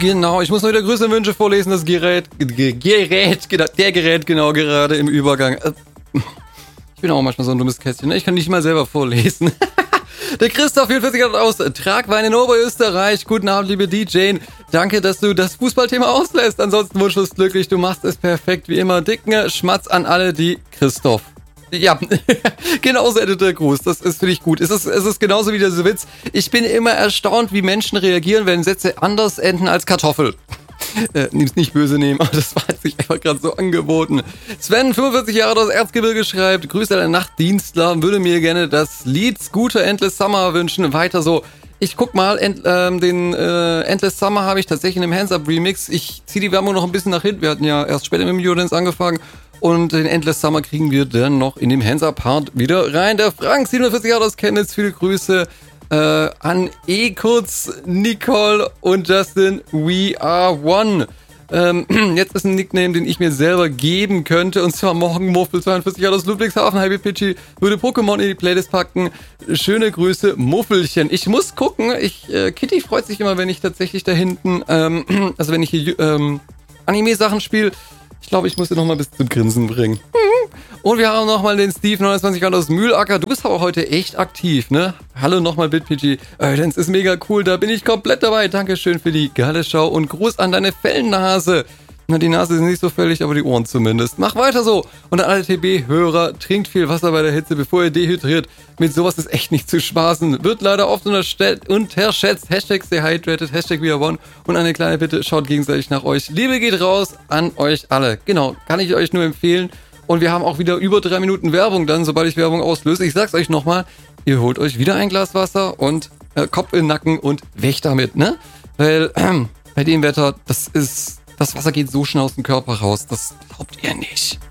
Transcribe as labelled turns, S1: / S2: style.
S1: Genau, ich muss noch wieder Grüße und Wünsche vorlesen. Das Gerät genau gerade im Übergang. Ich bin auch manchmal so ein dummes Kästchen, ne? Ich kann nicht mal selber vorlesen. Der Christoph 44 hat aus Tragwein in Oberösterreich. Guten Abend, liebe DJ. Danke, dass du das Fußballthema auslässt. Ansonsten wunschlos glücklich. Du machst es perfekt, wie immer. Dicken Schmatz an alle, die Christoph. Ja, genauso endet der Gruß. Das ist, finde ich, gut. Es ist genauso wie der Witz. Ich bin immer erstaunt, wie Menschen reagieren, wenn Sätze anders enden als Kartoffel. Nimm's nicht böse nehmen, aber das war sich einfach gerade so angeboten. Sven, 45 Jahre aus Erzgebirge, schreibt: Grüße an den Nachtdienstler, würde mir gerne das Lied Scooter Endless Summer wünschen. Weiter so. Ich guck mal, den Endless Summer habe ich tatsächlich in einem Hands-Up-Remix. Ich ziehe die Werbung noch ein bisschen nach hinten. Wir hatten ja erst später mit dem Jodens angefangen. Und den Endless Summer kriegen wir dann noch in dem Hands-Up-Part wieder rein. Der Frank, 47 Jahre aus Chemnitz, viele Grüße an Kurz, Nicole und Justin. We are one. Jetzt ist ein Nickname, den ich mir selber geben könnte. Und zwar Morgenmuffel, 42 Jahre aus Ludwigshafen. Hi, Pitchy. Würde Pokémon in die Playlist packen. Schöne Grüße, Muffelchen. Ich muss gucken. Kitty freut sich immer, wenn ich tatsächlich da hinten, also wenn ich hier Anime-Sachen spiele. Ich glaube, ich muss ihn noch mal bis zum Grinsen bringen. Und wir haben nochmal den Steve, 29 Jahre aus Mühlacker. Du bist aber heute echt aktiv, ne? Hallo nochmal, BitPG. Das ist mega cool, da bin ich komplett dabei. Dankeschön für die geile Show und Gruß an deine Fellnase. Na, die Nase ist nicht so fällig, aber die Ohren zumindest. Mach weiter so. Und an alle TB-Hörer, trinkt viel Wasser bei der Hitze, bevor ihr dehydriert. Mit sowas ist echt nicht zu spaßen. Wird leider oft unterschätzt. Hashtag stay hydrated, Hashtag we are one. Und eine kleine Bitte, schaut gegenseitig nach euch. Liebe geht raus an euch alle. Genau, kann ich euch nur empfehlen. Und wir haben auch wieder über 3 Minuten Werbung dann, sobald ich Werbung auslöse. Ich sag's euch nochmal, ihr holt euch wieder ein Glas Wasser und Kopf in den Nacken und weg damit, ne? Weil bei dem Wetter, das Wasser geht so schnell aus dem Körper raus, das glaubt ihr nicht.